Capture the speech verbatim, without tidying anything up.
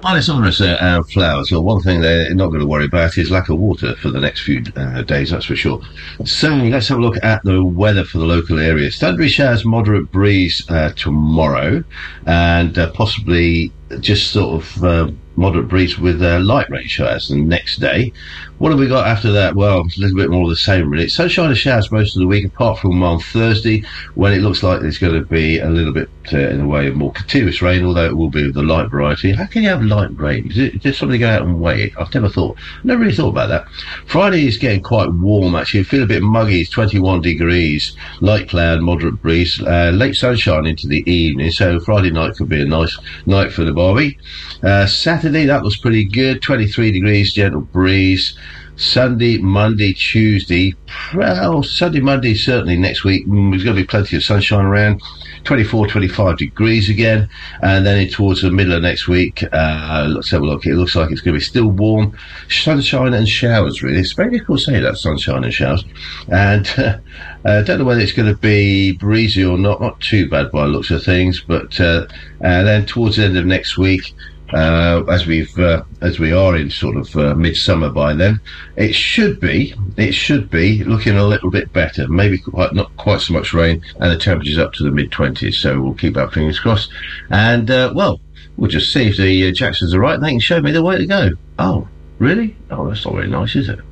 Well, it's honest uh, our flowers. Well, one thing they're not going to worry about is lack of water for the next few uh, days, that's for sure. So let's have a look at the weather for the local areas. Thundery showers, moderate breeze uh, tomorrow, and uh, possibly just sort of uh, moderate breeze with uh, light rain showers the next day. What have we got after that? Well, a little bit more of the same, really. Sunshine and showers most of the week, apart from on Thursday, when it looks like there's going to be a little bit, uh, in the way of more continuous rain, although it will be of the light variety. How can you have light rain? Is it, did somebody go out and weigh it? I've never thought, never really thought about that. Friday is getting quite warm, actually. You feel a bit muggy. It's twenty-one degrees, light cloud, moderate breeze, uh, late sunshine into the evening. So Friday night could be a nice night for the barbie. Uh, Saturday, that was pretty good. twenty-three degrees, gentle breeze. Sunday, Monday, Tuesday. Well, Sunday, Monday, certainly next week. Mm, there's going to be plenty of sunshine around. twenty-four, twenty-five degrees again. And then towards the middle of next week, uh, let's have a look. It looks like it's going to be still warm. Sunshine and showers, really. It's very difficult to say that, sunshine and showers. And uh, I don't know whether it's going to be breezy or not. Not too bad by the looks of things. But uh, and then towards the end of next week, Uh, as we've, uh, as we are in sort of uh, midsummer by then, it should be, it should be looking a little bit better. Maybe quite, not quite so much rain, and the temperature's up to the mid twenties. So we'll keep our fingers crossed. And uh, well, we'll just see if the uh, Jacksons are right. They can show me the way to go. Oh, really? Oh, that's not very nice, is it?